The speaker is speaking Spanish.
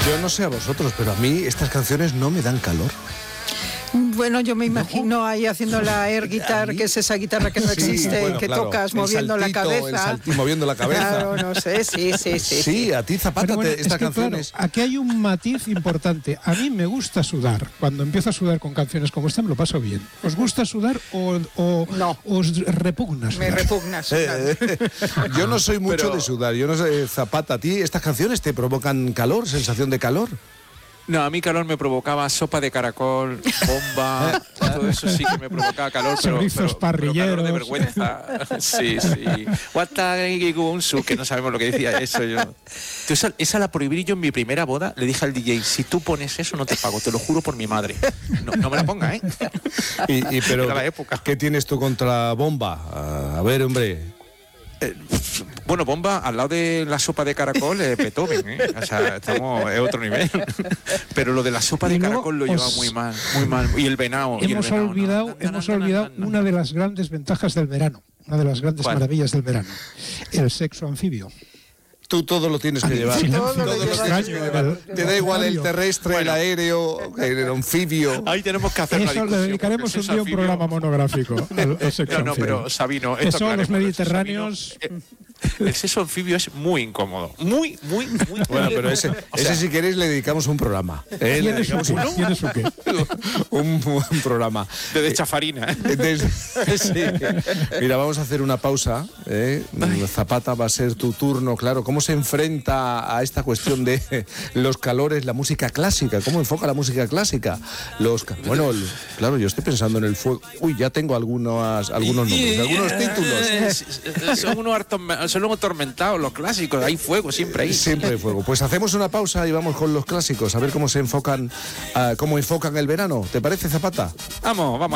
Yo no sé a vosotros, pero a mí estas canciones no me dan calor. Bueno, yo me imagino ahí haciendo la air guitar, que es esa guitarra que no existe, bueno, que claro, tocas el moviendo saltito, la cabeza. Moviendo la cabeza. Claro, no sé, sí. Sí, a ti, Zapata, Bueno, estas canciones. Claro, aquí hay un matiz importante. A mí me gusta sudar. Cuando empiezo a sudar con canciones como esta me lo paso bien. ¿Os gusta sudar o no. os repugna sudar? Me repugna sudar. Yo no soy mucho de sudar. Yo no sé, Zapata, ¿a ti estas canciones te provocan calor, sensación de calor? No, a mí calor me provocaba sopa de caracol, bomba, todo eso sí que me provocaba calor, pero calor de vergüenza. Sí. Watagigunsu, que no sabemos lo que decía eso yo. Entonces, esa la prohibí yo en mi primera boda. Le dije al DJ, si tú pones eso no te pago, te lo juro por mi madre. No me la ponga, ¿eh? Pero, era la época. ¿Qué tienes tú contra bomba? A ver, hombre. Bueno, bomba, al lado de la sopa de caracol, Beethoven, ¿eh? O sea, estamos en otro nivel. Pero lo de la sopa de caracol lo lleva muy mal. Y el venado. Hemos olvidado una de las grandes ventajas del verano, una de las grandes maravillas del verano, el sexo anfibio. Tú todo lo tienes que llevar. Te da igual el terrestre, el aéreo, el anfibio. Ahí tenemos que hacer eso, le dedicaremos un día un programa monográfico al sexo anfibio. No, pero Sabino, que son los mediterráneos. El sexo anfibio es muy incómodo. Muy. Bueno, pero ese si queréis le dedicamos un programa. ¿Tienes un qué? un programa. De chafarina. Sí. Mira, vamos a hacer una pausa. Zapata, va a ser tu turno, claro. ¿Cómo se enfrenta a esta cuestión de los calores la música clásica? ¿Cómo enfoca la música clásica? Bueno, claro, yo estoy pensando en el fuego. Uy, ya tengo algunos nombres, algunos títulos. Son unos atormentados los clásicos. Hay fuego, siempre hay. Siempre hay fuego. Pues hacemos una pausa y vamos con los clásicos, a ver cómo se enfocan, cómo enfocan el verano. ¿Te parece, Zapata? Vamos.